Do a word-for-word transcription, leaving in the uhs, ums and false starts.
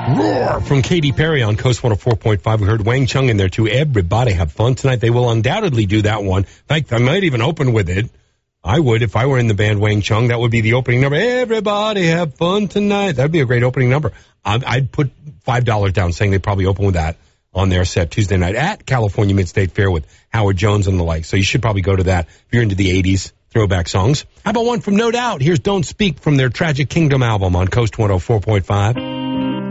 Roar from Katy Perry on Coast one oh four point five. We heard Wang Chung in there too. Everybody have fun tonight. They will undoubtedly do that one. In fact, I might even open with it. I would if I were in the band Wang Chung. That would be the opening number. Everybody have fun tonight. That'd be a great opening number. I'd put five dollars down saying they'd probably open with that on their set Tuesday night at California Mid-State Fair with Howard Jones and the like. So you should probably go to that if you're into the eighties throwback songs. How about one from No Doubt? Here's Don't Speak from their Tragic Kingdom album on Coast one oh four point five.